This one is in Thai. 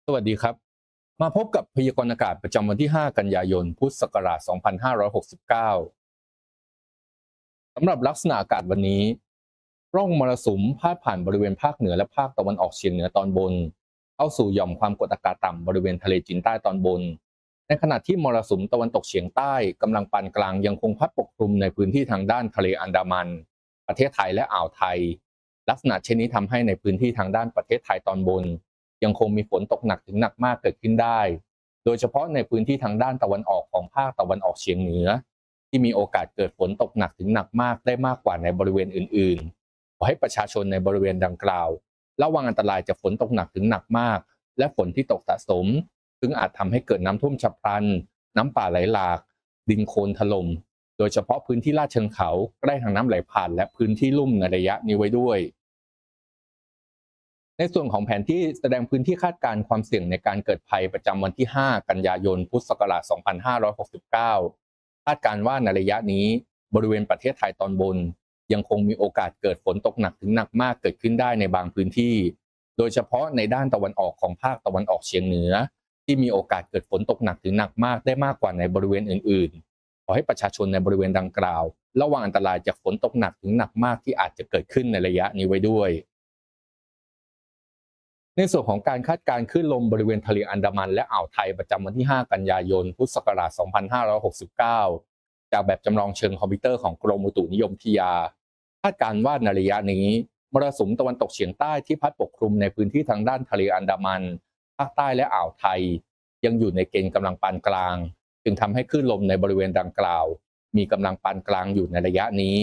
สวัสดีครับ มาพบกับพยากรณ์อากาศประจำวันที่ 5 กันยายน พุทธศักราช 2569 สำหรับลักษณะอากาศวันนี้ร่องมรสุมพาดผ่านบริเวณภาคเหนือและภาคตะวันออกเฉียงเหนือตอนบนเข้าสู่หย่อมความกดอากาศต่ำบริเวณทะเลจีนใต้ตอนบนในขณะที่มรสุมตะวันตกเฉียงใต้กำลังปานกลางยังคงพัดปกคลุมในพื้นที่ทางด้านทะเลอันดามันประเทศไทยและอ่าวไทยลักษณะเช่นนี้ทำให้ในพื้นที่ทางด้านประเทศไทยตอนบนยังคงมีฝนตกหนักถึงหนักมากเกิดขึ้นได้โดยเฉพาะในพื้นที่ทางด้านตะวันออกของภาคตะวันออกเฉียงเหนือ ที่มีโอกาสเกิดฝนตกหนักถึงหนักมากได้มากกว่าในบริเวณอื่นๆขอให้ประชาชนในบริเวณดังกล่าวระวังอันตรายจากฝนตกหนักถึงหนักมากและฝนที่ตกสะสมซึ่งอาจทำให้เกิดน้ำท่วมฉับพลันน้ำป่าไหลหลากดินโคลนถล่มโดยเฉพาะพื้นที่ลาดเชิงเขาใกล้ทางน้ำไหลผ่านและพื้นที่ลุ่มในระยะนี้ไว้ด้วย ในส่วนของแผนที่แสดงพื้นที่คาดการณ์ความเสี่ยงในการเกิดภัยประจำวันที่ 5 กันยายน พุทธศักราช 2569 คาดการณ์ว่าในระยะนี้บริเวณประเทศไทยตอนบนยังคงมีโอกาสเกิดฝนตกหนักถึงหนักมากเกิดขึ้นได้ในบางพื้นที่ โดยเฉพาะในด้านตะวันออกของภาคตะวันออกเฉียงเหนือที่มีโอกาสเกิดฝนตกหนักถึงหนักมากได้มากกว่าในบริเวณอื่นๆขอให้ประชาชนในบริเวณดังกล่าวระวังอันตรายจากฝนตกหนักถึงหนักมากที่อาจจะเกิดขึ้นในระยะนี้ไว้ด้วย ในส่วนของการคาดการณ์คลื่นลมบริเวณทะเลอันดามันและอ่าวไทยประจำวันที่ 5 กันยายน พุทธศักราช 2569 จากแบบจำลองเชิงคอมพิวเตอร์ของกรมอุตุนิยมวิทยาคาดการณ์ว่าในระยะนี้มรสุมตะวันตกเฉียงใต้ที่พัดปกคลุมในพื้นที่ทางด้านทะเลอันดามันภาคใต้และอ่าวไทยยังอยู่ในเกณฑ์กำลังปานกลางจึงทำให้คลื่นลมในบริเวณดังกล่าวมีกำลังปานกลางอยู่ในระยะนี้